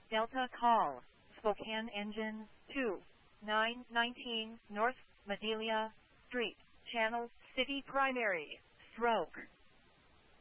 Delta call, Spokane Engine 2, 919 North Madelia Street, Channel City Primary, stroke.